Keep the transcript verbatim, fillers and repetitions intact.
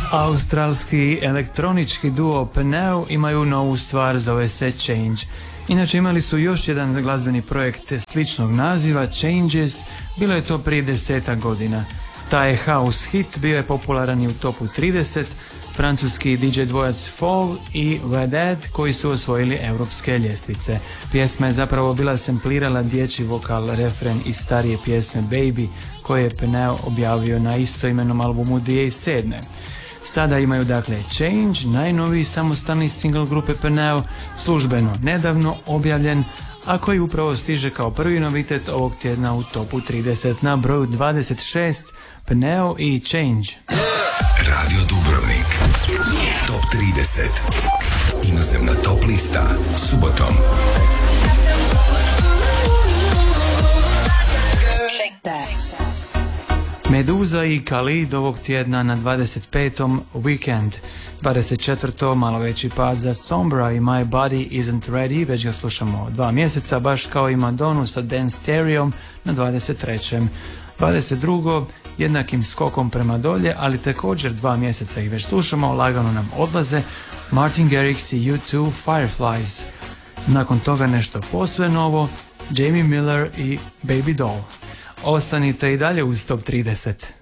Australski elektronički duo Pneu imaju novu stvar, zove se Change. Inače imali su još jedan glazbeni projekt sličnog naziva, Changes, bilo je to prije desetak godina. Taj house hit bio je popularan i u topu trideset, francuski D J dvojac Fall i Vedad koji su osvojili europske ljestvice. Pjesma je zapravo bila samplirala dječji vokal refren iz starije pjesme Baby koje je Pneu objavio na istoimenom albumu dvije tisuće sedme. Sada imaju dakle Change, najnoviji samostalni single grupe Pneu, službeno nedavno objavljen, a koji upravo stiže kao prvi novitet ovog tjedna u topu trideset na broju dvadeset šest, Pneu i Change. Radio Dubrovnik, top trideset, inozemna top lista, subotom. Meduza i Khalid ovog tjedna na dvadeset petom Weekend. dvadeset četvrtom malo veći pad za Sombra i My Body Isn't Ready, već ga slušamo dva mjeseca, baš kao i Madonu sa Dance Stereom na dvadeset trećem dvadeset drugom jednakim skokom prema dolje, ali također dva mjeseca ih već slušamo, lagano nam odlaze Martin Garrix i U dva Fireflies. Nakon toga nešto posve novo, Jamie Miller i Baby Doll. Ostanite i dalje uz top trideset.